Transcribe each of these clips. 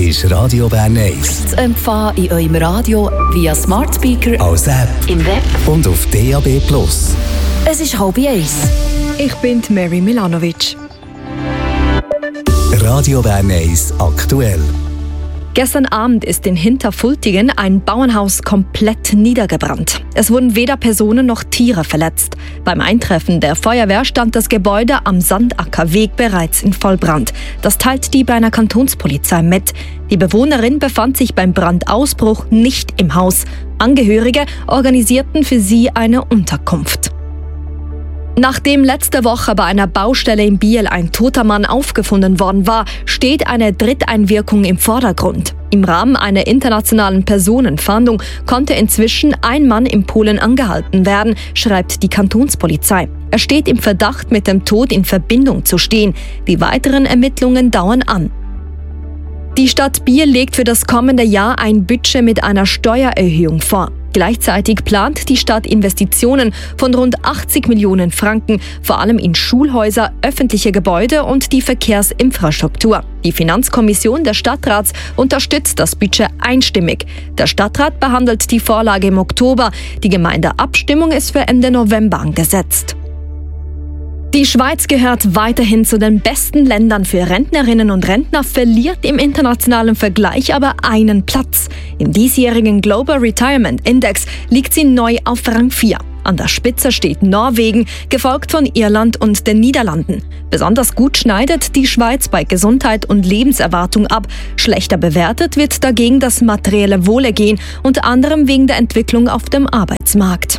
ist Radio Bern 1. Zu empfangen in eurem Radio via Smart Speaker, als App im Web und auf DAB+. Es ist 12:30. Ich bin Mary Milanovic. Radio Bern 1 aktuell. Gestern Abend ist in Hinterfultigen ein Bauernhaus komplett niedergebrannt. Es wurden weder Personen noch Tiere verletzt. Beim Eintreffen der Feuerwehr stand das Gebäude am Sandackerweg bereits in Vollbrand. Das teilt die Berner Kantonspolizei mit. Die Bewohnerin befand sich beim Brandausbruch nicht im Haus. Angehörige organisierten für sie eine Unterkunft. Nachdem letzte Woche bei einer Baustelle in Biel ein toter Mann aufgefunden worden war, steht eine Dritteinwirkung im Vordergrund. Im Rahmen einer internationalen Personenfahndung konnte inzwischen ein Mann in Polen angehalten werden, schreibt die Kantonspolizei. Er steht im Verdacht, mit dem Tod in Verbindung zu stehen. Die weiteren Ermittlungen dauern an. Die Stadt Biel legt für das kommende Jahr ein Budget mit einer Steuererhöhung vor. Gleichzeitig plant die Stadt Investitionen von rund 80 Millionen Franken, vor allem in Schulhäuser, öffentliche Gebäude und die Verkehrsinfrastruktur. Die Finanzkommission des Stadtrats unterstützt das Budget einstimmig. Der Stadtrat behandelt die Vorlage im Oktober. Die Gemeindeabstimmung ist für Ende November angesetzt. Die Schweiz gehört weiterhin zu den besten Ländern für Rentnerinnen und Rentner, verliert im internationalen Vergleich aber einen Platz. Im diesjährigen Global Retirement Index liegt sie neu auf Rang 4. An der Spitze steht Norwegen, gefolgt von Irland und den Niederlanden. Besonders gut schneidet die Schweiz bei Gesundheit und Lebenserwartung ab. Schlechter bewertet wird dagegen das materielle Wohlergehen, unter anderem wegen der Entwicklung auf dem Arbeitsmarkt.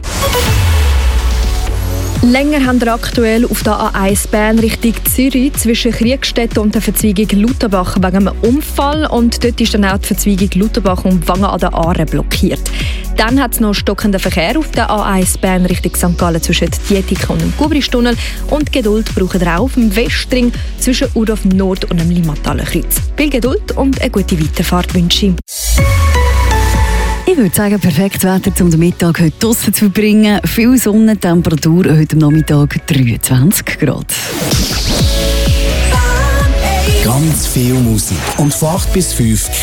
Länger haben wir aktuell auf der A1 Bern Richtung Zürich zwischen Kriegstetten und der Verzweigung Lutherbach wegen einem Unfall, und dort ist dann auch die Verzweigung Lutherbach und Wangen an der Aare blockiert. Dann hat es noch stockenden Verkehr auf der A1 Bern Richtung St. Gallen zwischen Dietikon und dem Gubristunnel, und Geduld braucht ihr auch auf dem Westring zwischen Udorf Nord und dem Limataler Kreuz. Viel Geduld und eine gute Weiterfahrt wünsche ich. Ich würde sagen, perfektes Wetter, um den Mittag heute draussen zu verbringen. Viel Sonne, Temperatur heute am Nachmittag 23 Grad. Ganz viel Musik. Und von 8 bis 5